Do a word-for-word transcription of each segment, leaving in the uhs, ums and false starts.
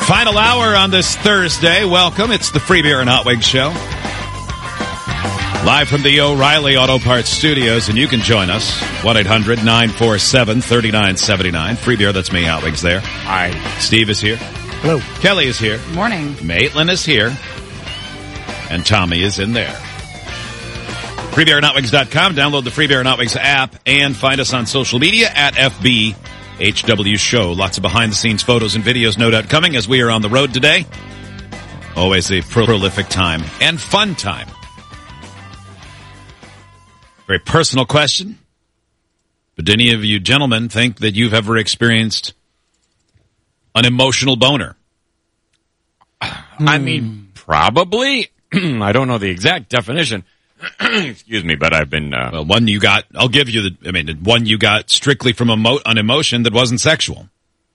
Final hour on this Thursday. Welcome. It's the Free Beer and Hot Wings Show. Live from the O'Reilly Auto Parts Studios, and you can join us. one eight hundred nine four seven three nine seven nine. Free Beer, that's me, Hot Wings there. Hi. Steve is here. Hello. Kelly is here. Good morning. Maitland is here. And Tommy is in there. free beer and hot wings dot com. Download the Free Beer and Hot Wings app and find us on social media at F B H W Show. Lots of behind-the-scenes photos and videos, no doubt, coming as we are on the road today. Always a prolific time and fun time. Very personal question. But do any of you gentlemen think that you've ever experienced an emotional boner? I mean, probably. I don't know the exact definition. Excuse me, but I've been... Uh, well, one you got, I'll give you the, I mean, one you got strictly from emo- an emotion that wasn't sexual.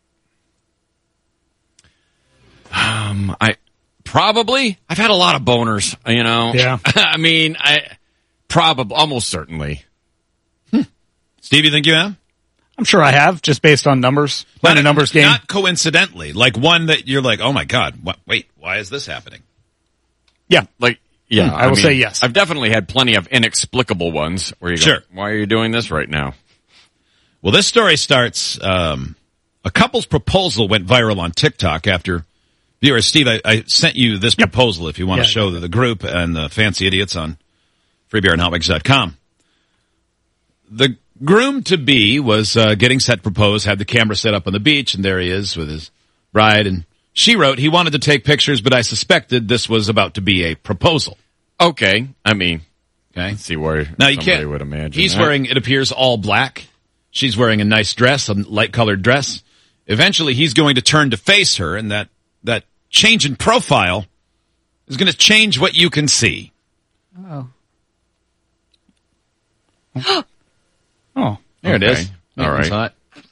Um, I... Probably. I've had a lot of boners, you know. Yeah. I mean, I... Probably, almost certainly. Hmm. Steve, you think you have? I'm sure I have, just based on numbers. Playing a numbers game. Not coincidentally. Like one that you're like, oh my God, what, wait, why is this happening? Yeah. Like, yeah. Hmm, I will mean, say yes. I've definitely had plenty of inexplicable ones where you go, sure. Why are you doing this right now? Well, this story starts, um, a couple's proposal went viral on TikTok after viewers. Steve, I, I sent you this yep. proposal if you want yeah, to show yeah. the group and the fancy idiots on free beer and hot wings dot com. The groom-to-be was uh, getting set to propose, had the camera set up on the beach, and there he is with his bride. And she wrote, he wanted to take pictures, but I suspected this was about to be a proposal. Okay. I mean, okay. Let's see where now, you somebody can't, would imagine He's that. wearing, it appears, all black. She's wearing a nice dress, a light-colored dress. Eventually, he's going to turn to face her, and that, that change in profile is going to change what you can see. Oh. Oh, there okay. it is. All right. Hot.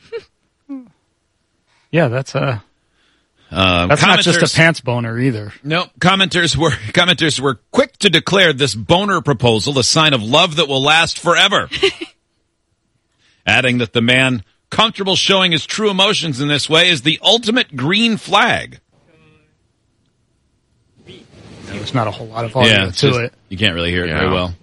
Yeah, that's a. Uh, that's not just a pants boner either. No, commenters were commenters were quick to declare this boner proposal a sign of love that will last forever, adding that the man comfortable showing his true emotions in this way is the ultimate green flag. There's not a whole lot of audio yeah, to just, it. You can't really hear it yeah. very well.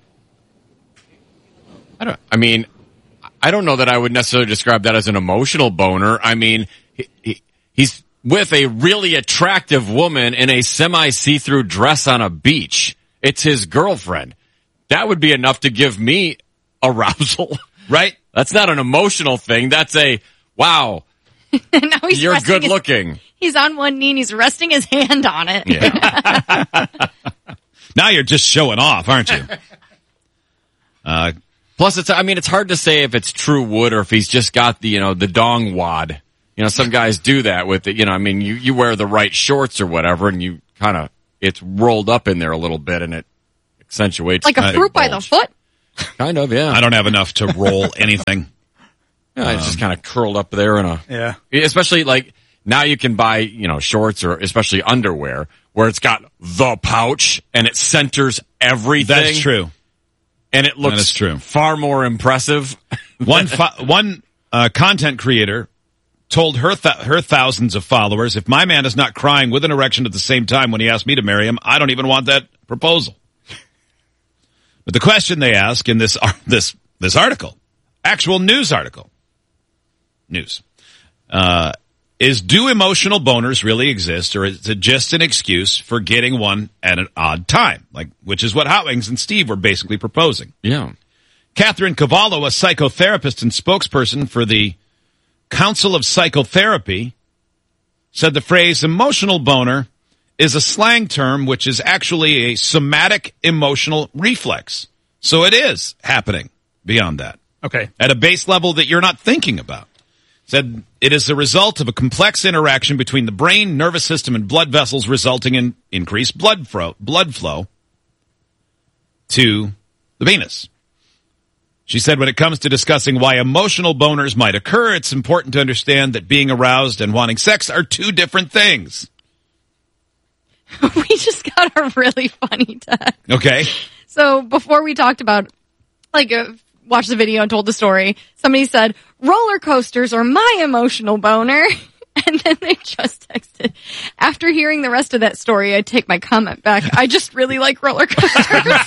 I don't. I mean, I don't know that I would necessarily describe that as an emotional boner. I mean, he, he, he's with a really attractive woman in a semi-see-through dress on a beach. It's his girlfriend. That would be enough to give me arousal, right? That's not an emotional thing. That's a wow. now he's you're good his, looking. He's on one knee and he's resting his hand on it. Yeah. Now you're just showing off, aren't you? Uh. Plus, it's, I mean, it's hard to say if it's true wood or if he's just got the, you know, the dong wad. You know, some guys do that with it. You know, I mean, you, you wear the right shorts or whatever and you kind of, it's rolled up in there a little bit and it accentuates. Like a fruit by the foot? Kind of, yeah. I don't have enough to roll anything. Yeah, it's um, just kind of curled up there in a, yeah. Especially like now you can buy, you know, shorts or especially underwear where it's got the pouch and it centers everything. That's true. And it looks true. far more impressive. one fo- one uh, content creator told her th- her thousands of followers, if my man is not crying with an erection at the same time when he asked me to marry him, I don't even want that proposal. But the question they ask in this uh, this this article, actual news article, news, uh, is do emotional boners really exist, or is it just an excuse for getting one at an odd time? Like, which is what Hot Wings and Steve were basically proposing. Yeah. Catherine Cavallo, a psychotherapist and spokesperson for the Council of Psychotherapy, said the phrase emotional boner is a slang term which is actually a somatic emotional reflex. So it is happening beyond that. Okay. At a base level that you're not thinking about. Said it is a result of a complex interaction between the brain, nervous system, and blood vessels resulting in increased blood flow, blood flow to the penis. She said when it comes to discussing why emotional boners might occur, it's important to understand that being aroused and wanting sex are two different things. We just got a really funny text. Okay. So before we talked about, like, uh, watched the video and told the story, somebody said, roller coasters are my emotional boner. And then they just texted, hearing the rest of that story, I take my comment back. I just really like roller coasters.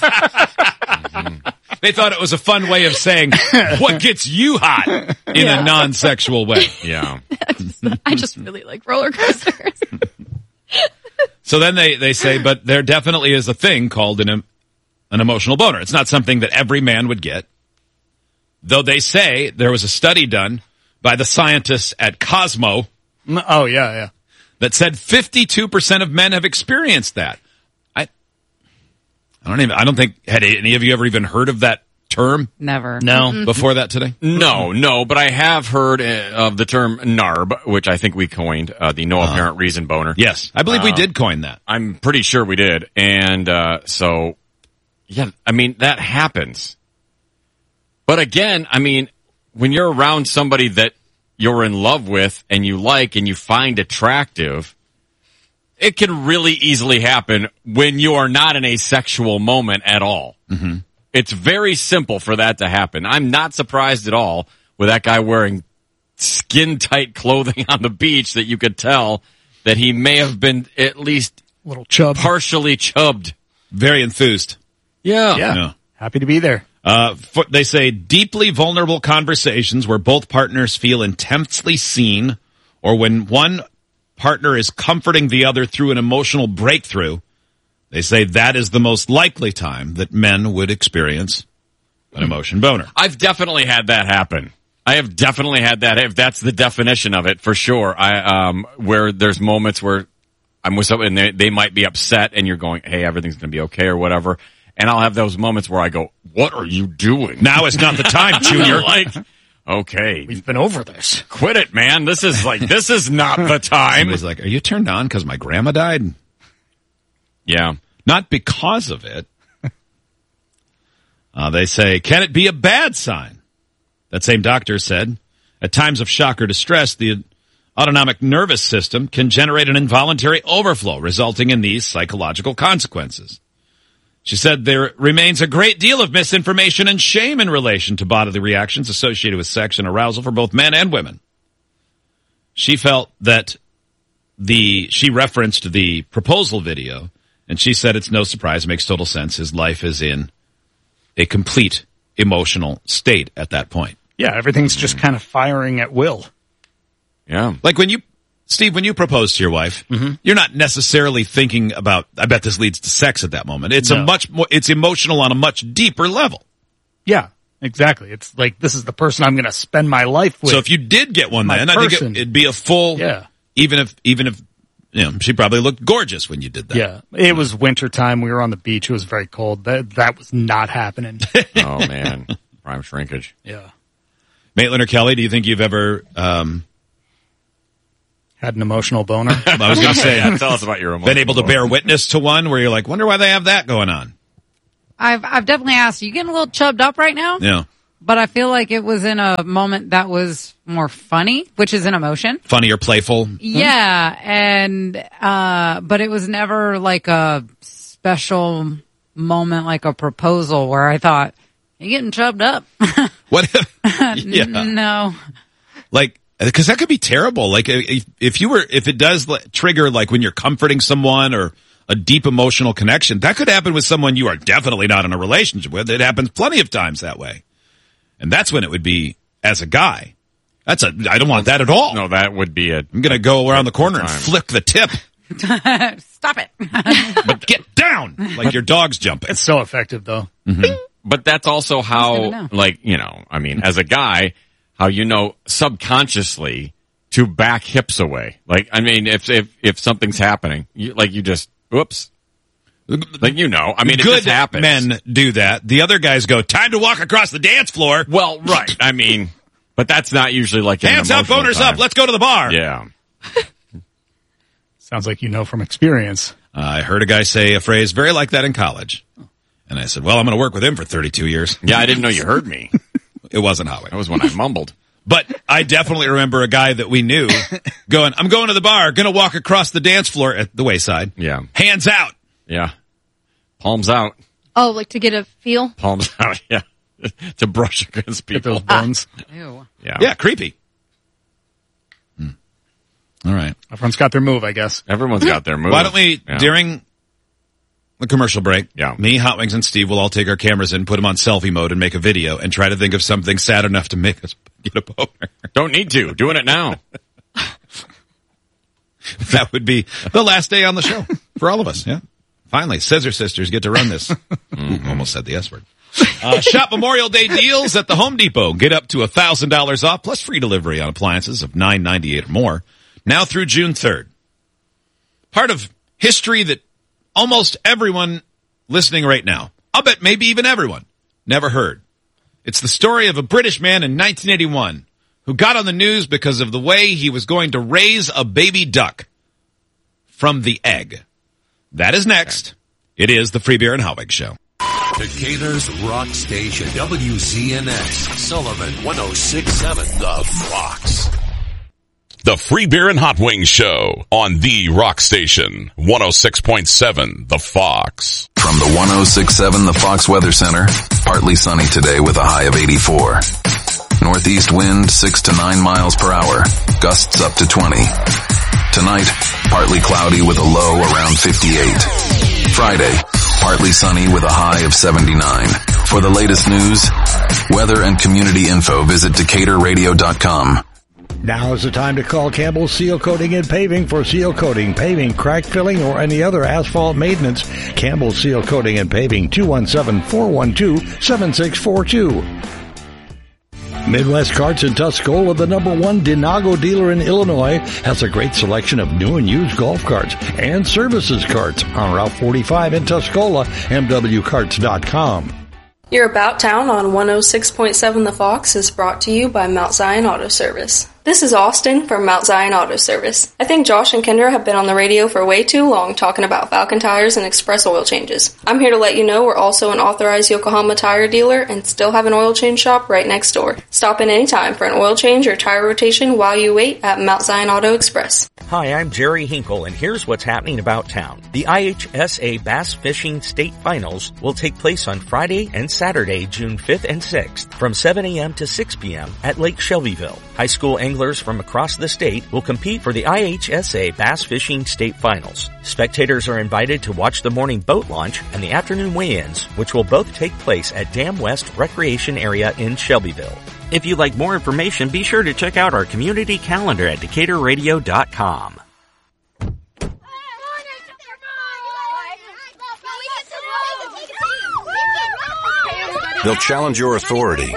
They thought it was a fun way of saying, what gets you hot in Yeah. a non-sexual way. Yeah. I just really like roller coasters. So then they, they say, but there definitely is a thing called an, an emotional boner. It's not something that every man would get. Though they say there was a study done by the scientists at Cosmo Mm, Oh, yeah, yeah. that said fifty-two percent of men have experienced that. I, I don't even, I don't think, had any of you ever even heard of that term Never. No. before that today? No, no, but I have heard uh, of the term N A R B, which I think we coined, uh, the no apparent reason boner. Yes. I believe we Uh, did coin that. I'm pretty sure we did. And, uh, so, yeah, I mean, that happens. But again, I mean, when you're around somebody that you're in love with and you like and you find attractive, it can really easily happen when you are not in a sexual moment at all. Mm-hmm. It's very simple for that to happen. I'm not surprised at all with that guy wearing skin-tight clothing on the beach that you could tell that he may have been at least Little chub. partially chubbed. Very enthused. Yeah. Yeah. Yeah. Happy to be there. Uh, for, they say deeply vulnerable conversations where both partners feel intensely seen, or when one partner is comforting the other through an emotional breakthrough. They say that is the most likely time that men would experience an emotion boner. I've definitely had that happen. I have definitely had that. If that's the definition of it, for sure. I um where there's moments where I'm with someone and they, they might be upset, and you're going, "Hey, everything's going to be okay," or whatever. And I'll have those moments where I go, "What are you doing?" Now is not the time, Junior. Like, okay, We've been over this. quit it, man. This is like this is not the time. Somebody's like, are you turned on because my grandma died? Yeah. Not because of it. Uh, they say, can it be a bad sign? That same doctor said, at times of shock or distress, the autonomic nervous system can generate an involuntary overflow, resulting in these psychological consequences. She said there remains a great deal of misinformation and shame in relation to bodily reactions associated with sex and arousal for both men and women. She felt that the, she referenced the proposal video, and she said it's no surprise, it makes total sense. His life is in a complete emotional state at that point. Yeah, everything's just kind of firing at will. Yeah. Like when you, Steve, when you propose to your wife, Mm-hmm. you're not necessarily thinking about, I bet this leads to sex at that moment. It's a No. much more, it's emotional on a much deeper level. Yeah, exactly. It's like, this is the person I'm going to spend my life with. So if you did get one My then, I think person. it, it'd be a full, Yeah. even if, even if, you know, she probably looked gorgeous when you did that. Yeah, it was winter time. We were on the beach. It was very cold. That that was not happening. Oh man. Prime shrinkage. Yeah, Maitland or Kelly, do you think you've ever, um, had an emotional boner. I was going to say, Yeah, tell us about your been able to bear witness to one where you're like, wonder why they have that going on? I've I've definitely asked. You getting a little chubbed up right now? Yeah. But I feel like it was in a moment that was more funny, which is an emotion. Funny or playful? Yeah, and uh but it was never like a special moment, like a proposal where I thought, "You getting chubbed up?" What if, yeah. No. Like, because that could be terrible. Like, if, if you were, if it does like, trigger, like when you're comforting someone or a deep emotional connection, that could happen with someone you are definitely not in a relationship with. It happens plenty of times that way. And that's when it would be, as a guy, that's a, I don't want that at all. No, that would be a I'm going to go around the corner and Time. flick the tip. Stop it. But get down! Like your dog's jumping. It's so effective, though. But that's also never how, know. like, you know, I mean, as a guy, how you know subconsciously to back hips away. Like, I mean, if if if something's happening, you, like you just, whoops. Like, you know, I mean, it Good just happens. men do that. The other guys go, time to walk across the dance floor. Well, right. I mean, but that's not usually like an Hands up, emotional boners time. up. Let's go to the bar. Yeah. Sounds like you know from experience. Uh, I heard a guy say a phrase very like that in college. And I said, well, I'm going to work with him for thirty-two years. Yeah, I didn't know you heard me. It wasn't Howie. That was when I mumbled. But I definitely remember a guy that we knew going, I'm going to the bar, going to walk across the dance floor at the wayside. Yeah. Hands out. Yeah. Palms out. Oh, like to get a feel? Palms out. Yeah. To brush against Get people. those bones. Ew. Yeah. Yeah, creepy. Hmm. All right. Everyone's got their move, I guess. Everyone's got their move. Why don't we, Yeah. during the commercial break, Yeah. me, Hot Wings, and Steve will all take our cameras in, put them on selfie mode, and make a video and try to think of something sad enough to make us get a boner. Don't need to. Doing it now. That would be the last day on the show for all of us. Yeah. Finally, Scissor Sisters get to run this. Ooh, almost said the S word. Uh, shop Memorial Day deals at the Home Depot. Get up to one thousand dollars off plus free delivery on appliances of nine ninety-eight or more. Now through June third. Part of history that almost everyone listening right now, I'll bet maybe even everyone, never heard. It's the story of a British man in nineteen eighty-one who got on the news because of the way he was going to raise a baby duck from the egg. That is next. It is the Free Beer and Hot Wings Show. Decatur's Rock Station, W Z N X, Sullivan one oh six point seven, The Fox. The Free Beer and Hot Wings Show on the Rock Station, one oh six point seven, The Fox. From the one oh six point seven The Fox Weather Center, partly sunny today with a high of eighty-four. Northeast wind six to nine miles per hour, gusts up to twenty. Tonight, partly cloudy with a low around fifty-eight. Friday, partly sunny with a high of seventy-nine. For the latest news, weather and community info, visit Decatur Radio dot com. Now is the time to call Campbell Seal Coating and Paving for seal coating, paving, crack filling, or any other asphalt maintenance. Campbell Seal Coating and Paving, two one seven, four one two, seven six four two. Midwest Carts in Tuscola, the number one Dinago dealer in Illinois, has a great selection of new and used golf carts and services carts on Route forty-five in Tuscola, M W carts dot com. Your About Town on one oh six point seven The Fox is brought to you by Mount Zion Auto Service. This is Austin from Mount Zion Auto Service. I think Josh and Kendra have been on the radio for way too long talking about Falcon tires and express oil changes. I'm here to let you know we're also an authorized Yokohama tire dealer and still have an oil change shop right next door. Stop in anytime for an oil change or tire rotation while you wait at Mount Zion Auto Express. Hi, I'm Jerry Hinkle, and here's what's happening about town. The I H S A Bass Fishing State Finals will take place on Friday and Saturday, June fifth and sixth, from seven a.m. to six p.m. at Lake Shelbyville. High school anglers from across the state will compete for the I H S A Bass Fishing State Finals. Spectators are invited to watch the morning boat launch and the afternoon weigh-ins, which will both take place at Dam West Recreation Area in Shelbyville. If you'd like more information, be sure to check out our community calendar at Decatur Radio dot com. They'll challenge your authority.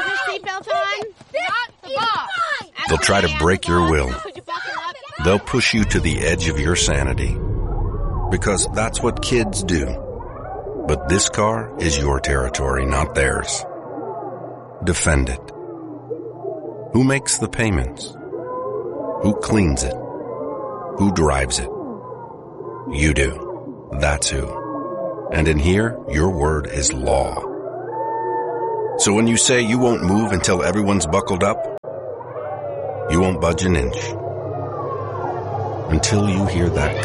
They'll try to break your will. They'll push you to the edge of your sanity. Because that's what kids do. But this car is your territory, not theirs. Defend it. Who makes the payments? Who cleans it? Who drives it? You do. That's who. And in here, your word is law. So when you say you won't move until everyone's buckled up, you won't budge an inch. Until you hear that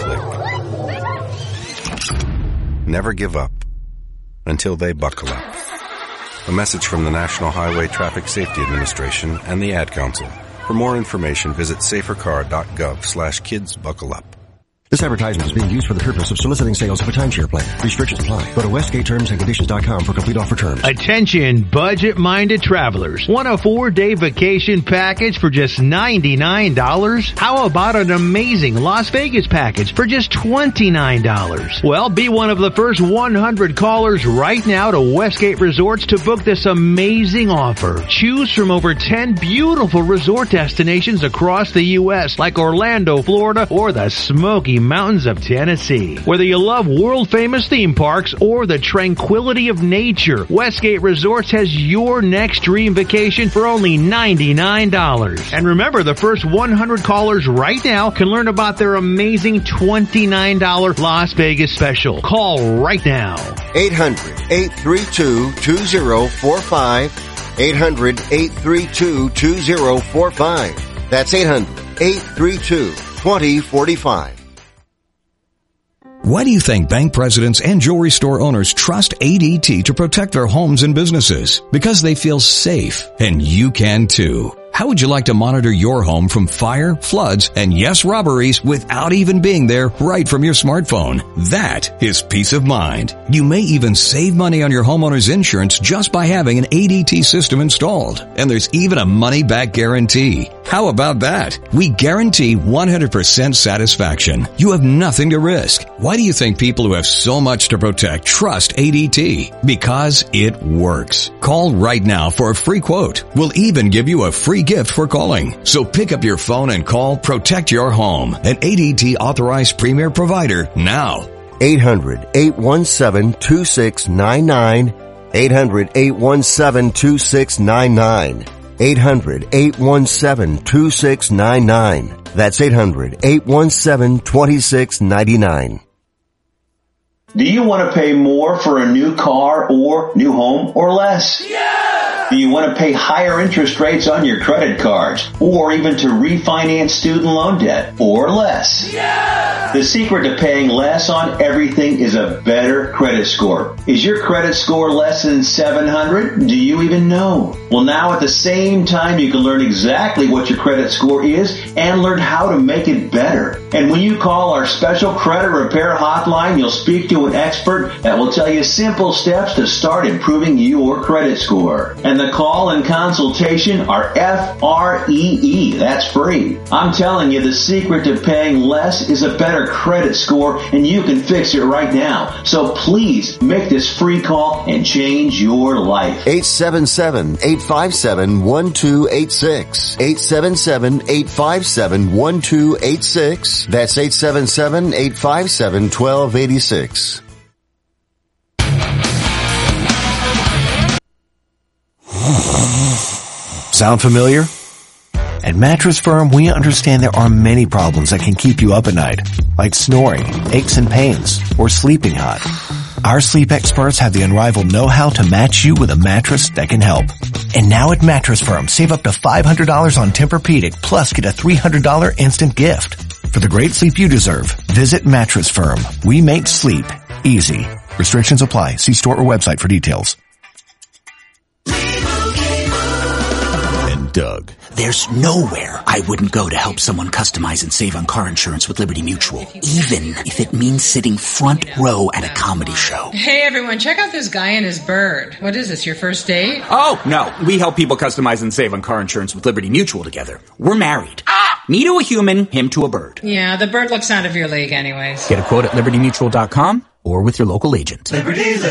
click. Never give up until they buckle up. A message from the National Highway Traffic Safety Administration and the Ad Council. For more information, visit safercar.gov slash kids buckle up. This advertisement is being used for the purpose of soliciting sales of a timeshare plan. Restrictions apply. Go to westgate terms and conditions dot com for complete offer terms. Attention budget-minded travelers. Want a four-day vacation package for just ninety-nine dollars? How about an amazing Las Vegas package for just twenty-nine dollars? Well, be one of the first one hundred callers right now to Westgate Resorts to book this amazing offer. Choose from over ten beautiful resort destinations across the U S like Orlando, Florida, or the Smoky Mountains of Tennessee. Whether you love world-famous theme parks or the tranquility of nature, Westgate Resorts has your next dream vacation for only ninety-nine dollars. And remember, the first one hundred callers right now can learn about their amazing twenty-nine dollars Las Vegas special. Call right now. eight hundred, eight three two, two zero four five. eight hundred, eight three two, two zero four five. That's eight hundred, eight three two, two zero four five. Why do you think bank presidents and jewelry store owners trust A D T to protect their homes and businesses? Because they feel safe, and you can too. How would you like to monitor your home from fire, floods, and yes, robberies without even being there right from your smartphone? That is peace of mind. You may even save money on your homeowner's insurance just by having an A D T system installed. And there's even a money-back guarantee. How about that? We guarantee one hundred percent satisfaction. You have nothing to risk. Why do you think people who have so much to protect trust A D T? Because it works. Call right now for a free quote. We'll even give you a free gift for calling. So pick up your phone and call Protect Your Home, an A D T authorized premier provider now. eight hundred, eight one seven, two six nine nine. eight hundred, eight one seven, two six nine nine. eight hundred, eight one seven, two six nine nine. That's eight hundred, eight one seven, two six nine nine. Do you want to pay more for a new car or new home or less? Yeah! Do you want to pay higher interest rates on your credit cards or even to refinance student loan debt or less? Yeah! The secret to paying less on everything is a better credit score. Is your credit score less than seven hundred? Do you even know? Well, now at the same time, you can learn exactly what your credit score is and learn how to make it better. And when you call our special credit repair hotline, you'll speak to an expert that will tell you simple steps to start improving your credit score. And the call and consultation are F R E E. That's free. I'm telling you, the secret to paying less is a better credit score, and you can fix it right now. So please make this free call and change your life. eight seven seven, eight five seven, one two eight six. eight seven seven, eight five seven, one two eight six. That's eight seven seven, eight five seven, one two eight six. Sound familiar? At Mattress Firm, we understand there are many problems that can keep you up at night, like snoring, aches and pains, or sleeping hot. Our sleep experts have the unrivaled know-how to match you with a mattress that can help. And now at Mattress Firm, save up to five hundred dollars on Tempur-Pedic, plus get a three hundred dollars instant gift. For the great sleep you deserve, visit Mattress Firm. We make sleep easy. Restrictions apply. See store or website for details. Doug. There's nowhere I wouldn't go to help someone customize and save on car insurance with Liberty Mutual, even if it means sitting front row at a comedy show. Hey everyone, check out this guy and his bird. What is this, your first date? Oh, no. We help people customize and save on car insurance with Liberty Mutual together. We're married. Ah! Me to a human, him to a bird. Yeah, the bird looks out of your league anyways. Get a quote at liberty mutual dot com or with your local agent. Liberty,